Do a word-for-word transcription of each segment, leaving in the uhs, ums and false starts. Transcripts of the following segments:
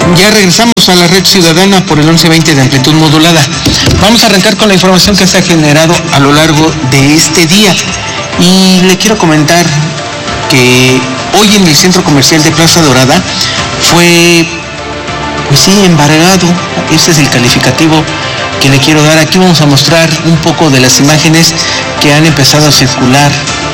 Ya regresamos a la red ciudadana por el once veinte de amplitud modulada. Vamos a arrancar con la información que se ha generado a lo largo de este día. Y le quiero comentar que hoy en el centro comercial de Plaza Dorada fue, pues sí, embargado. Este es el calificativo que le quiero dar. Aquí vamos a mostrar un poco de las imágenes que han empezado a circular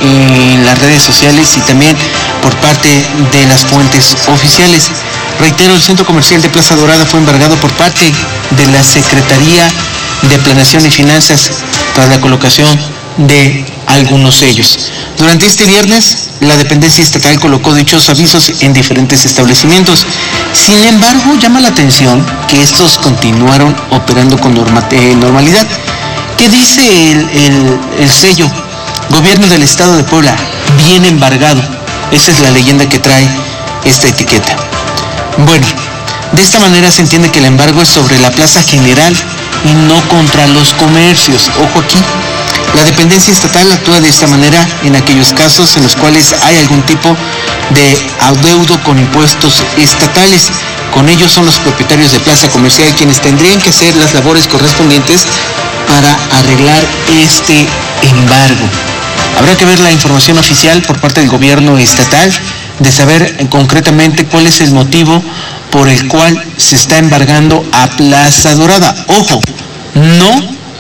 en las redes sociales y también por parte de las fuentes oficiales. Reitero, el centro comercial de Plaza Dorada fue embargado por parte de la Secretaría de Planeación y Finanzas tras la colocación de algunos sellos. Durante este viernes, la dependencia estatal colocó dichos avisos en diferentes establecimientos. Sin embargo, llama la atención que estos continuaron operando con norma, eh, normalidad. ¿Qué dice el, el, el sello? Gobierno del Estado de Puebla, bien embargado. Esa es la leyenda que trae esta etiqueta. Bueno, de esta manera se entiende que el embargo es sobre la plaza general y no contra los comercios. Ojo aquí, la dependencia estatal actúa de esta manera en aquellos casos en los cuales hay algún tipo de adeudo con impuestos estatales. Con ellos son los propietarios de plaza comercial quienes tendrían que hacer las labores correspondientes para arreglar este embargo. Habrá que ver la información oficial por parte del gobierno estatal de saber concretamente cuál es el motivo por el cual se está embargando a Plaza Dorada. Ojo, no,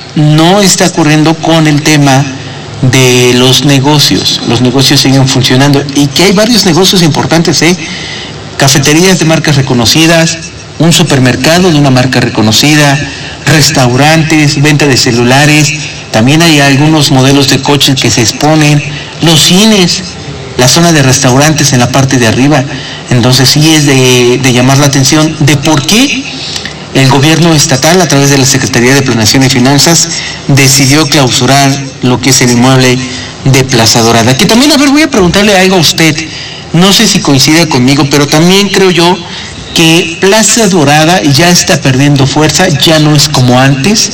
no está ocurriendo con el tema de los negocios. Los negocios siguen funcionando y que hay varios negocios importantes, ¿eh? Cafeterías de marcas reconocidas, un supermercado de una marca reconocida, restaurantes, venta de celulares, también hay algunos modelos de coches que se exponen, los cines, la zona de restaurantes en la parte de arriba. Entonces sí es de, de llamar la atención de por qué el gobierno estatal, a través de la Secretaría de Planeación y Finanzas, decidió clausurar lo que es el inmueble de Plaza Dorada. Que también, a ver, voy a preguntarle algo a usted, no sé si coincide conmigo, pero también creo yo que Plaza Dorada ya está perdiendo fuerza, ya no es como antes,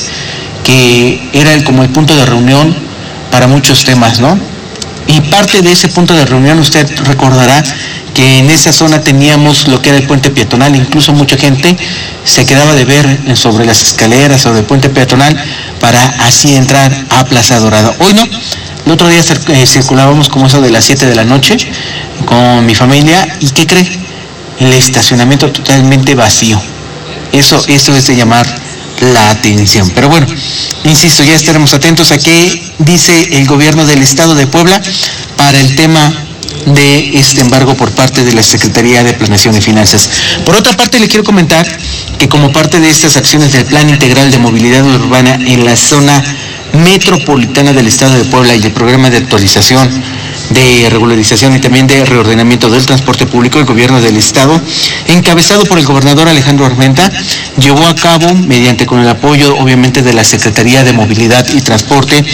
que era el, como el punto de reunión para muchos temas, ¿no? Y parte de ese punto de reunión, usted recordará que en esa zona teníamos lo que era el puente peatonal, incluso mucha gente se quedaba de ver sobre las escaleras o del puente peatonal para así entrar a Plaza Dorada. Hoy no, el otro día eh, circulábamos como eso de las siete de la noche con mi familia y ¿qué cree? El estacionamiento totalmente vacío. Eso, eso es de llamar la atención. Pero bueno, insisto, ya estaremos atentos a qué dice el gobierno del Estado de Puebla para el tema de este embargo por parte de la Secretaría de Planeación y Finanzas. Por otra parte, le quiero comentar que como parte de estas acciones del Plan Integral de Movilidad Urbana en la zona metropolitana del Estado de Puebla y el programa de actualización, de regularización y también de reordenamiento del transporte público, el gobierno del Estado, encabezado por el gobernador Alejandro Armenta, llevó a cabo, mediante con el apoyo obviamente de la Secretaría de Movilidad y Transporte,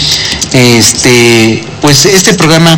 este, pues este programa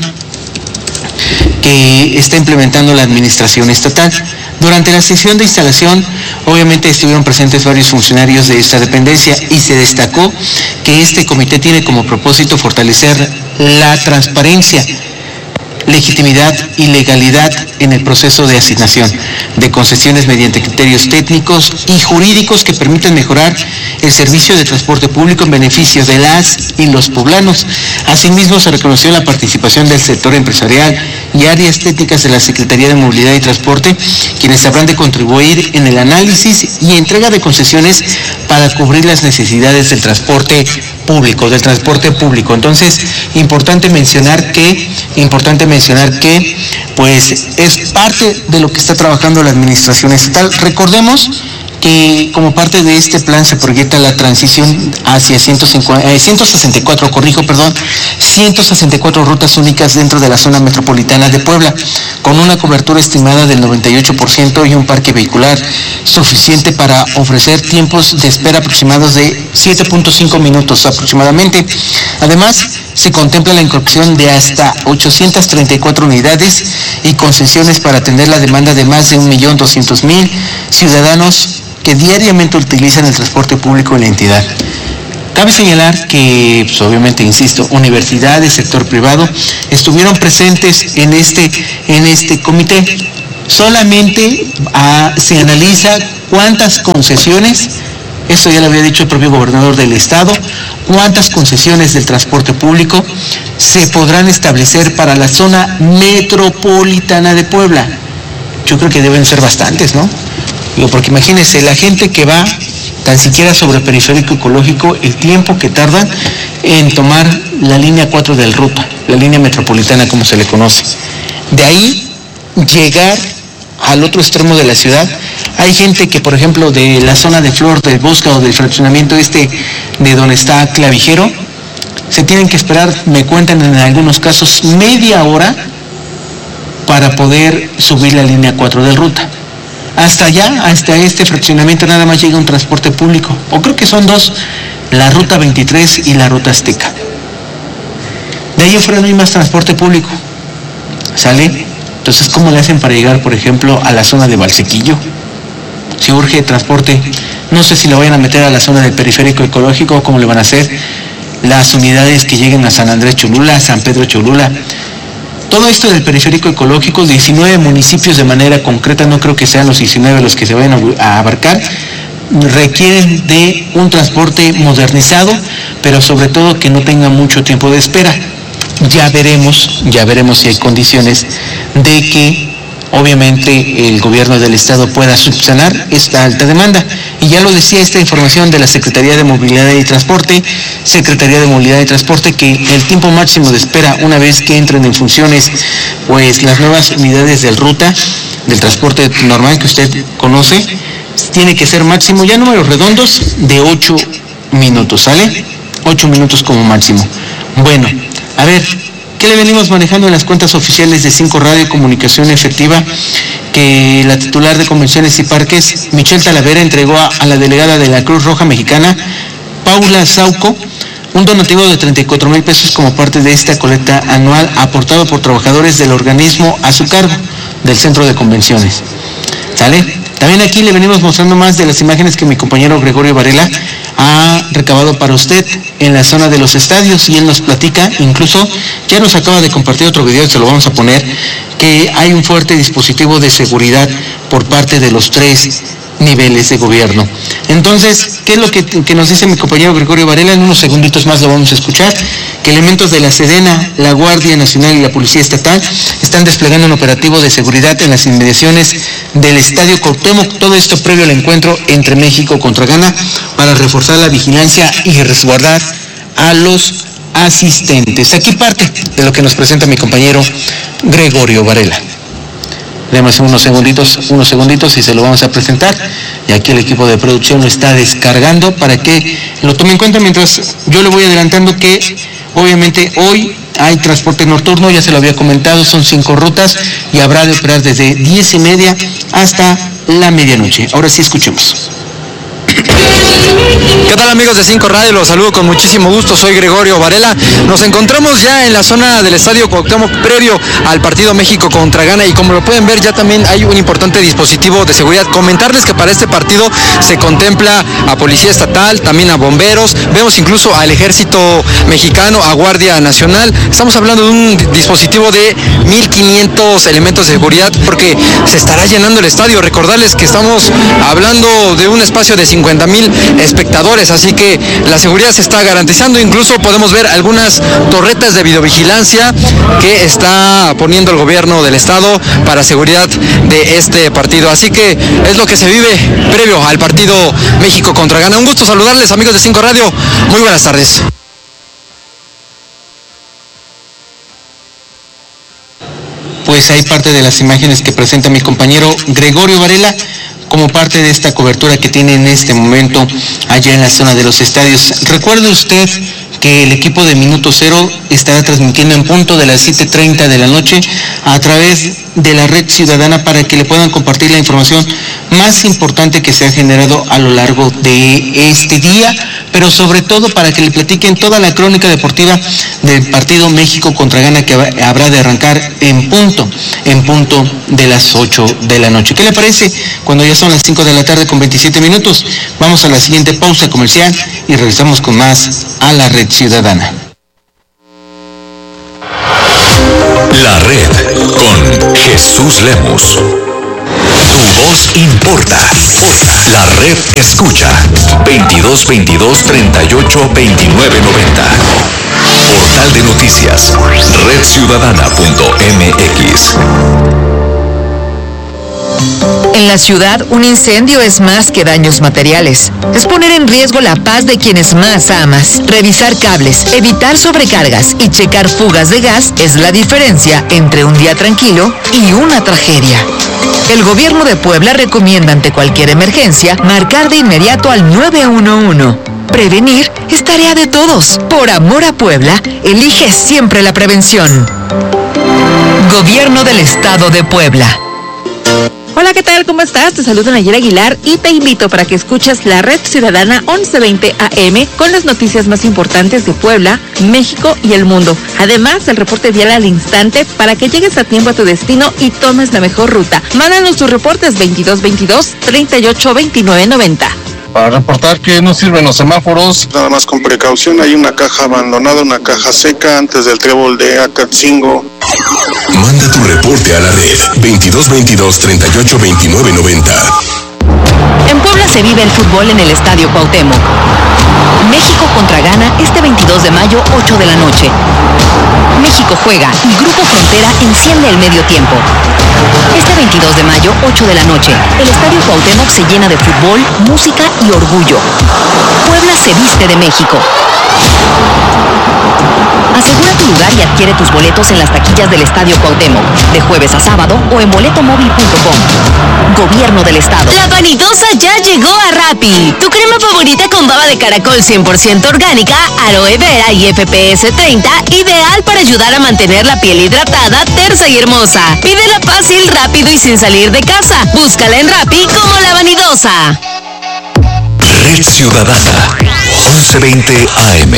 que está implementando la administración estatal. Durante la sesión de instalación, obviamente estuvieron presentes varios funcionarios de esta dependencia y se destacó que este comité tiene como propósito fortalecer la transparencia, legitimidad y legalidad en el proceso de asignación de concesiones mediante criterios técnicos y jurídicos que permiten mejorar el servicio de transporte público en beneficio de las y los poblanos. Asimismo, se reconoció la participación del sector empresarial y áreas técnicas de la Secretaría de Movilidad y Transporte, quienes habrán de contribuir en el análisis y entrega de concesiones para cubrir las necesidades del transporte público, del transporte público. Entonces, importante mencionar que, importante mencionar que, pues, es parte de lo que está trabajando la administración estatal. Recordemos que como parte de este plan se proyecta la transición hacia ciento cincuenta, eh, ciento sesenta y cuatro, corrijo, perdón, ciento sesenta y cuatro rutas únicas dentro de la zona metropolitana de Puebla, con una cobertura estimada del noventa y ocho por ciento y un parque vehicular suficiente para ofrecer tiempos de espera aproximados de siete punto cinco minutos aproximadamente. Además, se contempla la incorporación de hasta ochocientas treinta y cuatro unidades y concesiones para atender la demanda de más de un millón doscientos mil ciudadanos que diariamente utilizan el transporte público en la entidad. Cabe señalar que, pues, obviamente, insisto, universidades, sector privado, estuvieron presentes en este, en este comité. Solamente ah, se analiza cuántas concesiones, esto ya lo había dicho el propio gobernador del estado, cuántas concesiones del transporte público se podrán establecer para la zona metropolitana de Puebla. Yo creo que deben ser bastantes, ¿no? Digo, porque imagínense, la gente que va tan siquiera sobre el periférico ecológico, el tiempo que tardan en tomar la línea cuatro del Ruta, la línea metropolitana como se le conoce. De ahí llegar al otro extremo de la ciudad. Hay gente que, por ejemplo, de la zona de Flor del Bosque o del fraccionamiento este de donde está Clavijero, se tienen que esperar, me cuentan en algunos casos, media hora para poder subir la línea cuatro del Ruta. Hasta allá, hasta este fraccionamiento, nada más llega un transporte público, o creo que son dos, la Ruta veintitrés y la Ruta Azteca. De ahí afuera no hay más transporte público, ¿sale? Entonces, ¿cómo le hacen para llegar, por ejemplo, a la zona de Valsequillo? Si urge transporte, no sé si lo vayan a meter a la zona del periférico ecológico o cómo le van a hacer. Las unidades que lleguen a San Andrés Cholula, San Pedro Cholula. Todo esto del periférico ecológico, diecinueve municipios de manera concreta, no creo que sean los diecinueve los que se vayan a abarcar, requieren de un transporte modernizado, pero sobre todo que no tenga mucho tiempo de espera. Ya veremos, ya veremos si hay condiciones de que obviamente el gobierno del estado pueda subsanar esta alta demanda. Y ya lo decía esta información de la Secretaría de Movilidad y Transporte, Secretaría de Movilidad y Transporte, que el tiempo máximo de espera una vez que entren en funciones pues las nuevas unidades del Ruta, del transporte normal que usted conoce, tiene que ser máximo, ya números redondos, de ocho minutos, ¿sale? ocho minutos como máximo. Bueno, a ver, ¿qué le venimos manejando en las cuentas oficiales de Cinco Radio Comunicación Efectiva? Que la titular de Convenciones y Parques, Michelle Talavera, entregó a, a la delegada de la Cruz Roja Mexicana, Paula Sauco, un donativo de treinta y cuatro mil pesos como parte de esta colecta anual aportado por trabajadores del organismo a su cargo, del Centro de Convenciones. ¿Sale? También aquí le venimos mostrando más de las imágenes que mi compañero Gregorio Varela ha recabado para usted en la zona de los estadios, y él nos platica, incluso ya nos acaba de compartir otro video, se lo vamos a poner, que hay un fuerte dispositivo de seguridad por parte de los tres niveles de gobierno. Entonces, ¿qué es lo que, que nos dice mi compañero Gregorio Varela? En unos segunditos más lo vamos a escuchar, que elementos de la Sedena, la Guardia Nacional y la Policía Estatal están desplegando un operativo de seguridad en las inmediaciones del Estadio Cuauhtémoc, todo esto previo al encuentro entre México contra Ghana, para reforzar la vigilancia y resguardar a los asistentes. Aquí parte de lo que nos presenta mi compañero Gregorio Varela. Demos unos segunditos, unos segunditos y se lo vamos a presentar. Y aquí el equipo de producción lo está descargando para que lo tome en cuenta, mientras yo le voy adelantando que obviamente hoy hay transporte nocturno, ya se lo había comentado, son cinco rutas y habrá de operar desde diez y media hasta la medianoche. Ahora sí, escuchemos. ¿Qué tal, amigos de Cinco Radio? Los saludo con muchísimo gusto, soy Gregorio Varela. Nos encontramos ya en la zona del Estadio Cuauhtémoc previo al partido México contra Ghana, y como lo pueden ver ya también hay un importante dispositivo de seguridad. Comentarles que para este partido se contempla a Policía Estatal, también a bomberos, vemos incluso al Ejército Mexicano, a Guardia Nacional. Estamos hablando de un dispositivo de mil quinientos elementos de seguridad, porque se estará llenando el estadio. Recordarles que estamos hablando de un espacio de cincuenta mil espectadores, así que la seguridad se está garantizando. Incluso podemos ver algunas torretas de videovigilancia que está poniendo el gobierno del estado para seguridad de este partido, así que es lo que se vive previo al partido México contra Ghana. Un gusto saludarles, amigos de Cinco Radio, muy buenas tardes. Pues hay parte de las imágenes que presenta mi compañero Gregorio Varela como parte de esta cobertura que tiene en este momento allá en la zona de los estadios. Recuerde usted que el equipo de Minuto Cero estará transmitiendo en punto de las siete treinta de la noche a través de la red ciudadana para que le puedan compartir la información más importante que se ha generado a lo largo de este día, pero sobre todo para que le platiquen toda la crónica deportiva del partido México contra Ghana, que habrá de arrancar en punto, en punto de las ocho de la noche. ¿Qué le parece cuando ya son las cinco de la tarde con veintisiete minutos? Vamos a la siguiente pausa comercial y regresamos con más a la red ciudadana. La red con Jesús Lemos. voz importa. La red escucha. veintidós veintidós treinta y ocho veintinueve noventa. Portal de noticias. red ciudadana punto m x. En la ciudad, un incendio es más que daños materiales. Es poner en riesgo la paz de quienes más amas. Revisar cables, evitar sobrecargas y checar fugas de gas es la diferencia entre un día tranquilo y una tragedia. El gobierno de Puebla recomienda ante cualquier emergencia marcar de inmediato al nueve uno uno. Prevenir es tarea de todos. Por amor a Puebla, elige siempre la prevención. Gobierno del Estado de Puebla. Hola, ¿qué tal? ¿Cómo estás? Te saluda Nayera Aguilar y te invito para que escuches la Red Ciudadana once veinte A M con las noticias más importantes de Puebla, México y el mundo. Además, el reporte vial al instante para que llegues a tiempo a tu destino y tomes la mejor ruta. Mándanos tus reportes veintidós veintidós treinta y ocho veintinueve noventa. Para reportar que no sirven los semáforos. Nada más con precaución, hay una caja abandonada, una caja seca antes del trébol de Acatzingo. Manda tu reporte a la red veintidós veintidós treinta y ocho veintinueve noventa. En Puebla se vive el fútbol en el Estadio Cuauhtémoc. México contra Ghana este veintidós de mayo, ocho de la noche. México juega y Grupo Frontera enciende el medio tiempo. Este veintidós de mayo, ocho de la noche, el Estadio Cuauhtémoc se llena de fútbol, música y orgullo. Puebla se viste de México. Asegura tu lugar y adquiere tus boletos en las taquillas del Estadio Cuauhtémoc, de jueves a sábado o en boletomóvil punto com. Gobierno del Estado. La Vanidosa ya llegó a Rappi. Tu crema favorita con baba de caracol cien por ciento orgánica, aloe vera y F P S treinta, ideal para ayudar a mantener la piel hidratada, tersa y hermosa. Pídela fácil, rápido y sin salir de casa. Búscala en Rappi como La Vanidosa. Red Ciudadana once veinte A M.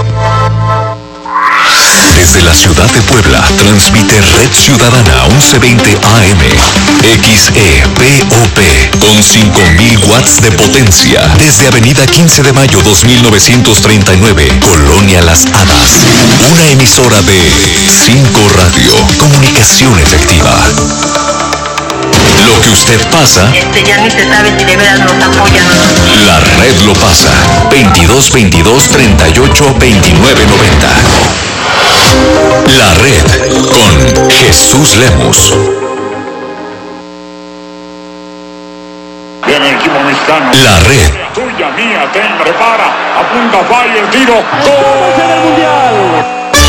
Desde la ciudad de Puebla, transmite Red Ciudadana once veinte A M. X E P O P con cinco mil watts de potencia. Desde Avenida quince de mayo dos mil novecientos treinta y nueve, Colonia Las Hadas. Una emisora de cinco Radio. Comunicación efectiva. Lo que usted pasa, este ya ni se sabe si de veras nos apoyan o no. La red lo pasa. veintidós veintidós treinta y ocho veintinueve noventa. La red con Jesús Lemus. Viene el equipo mexicano. La red. Tuya, mía, ten, prepara, apunta, falla el tiro. ¡Gol! En el mundial.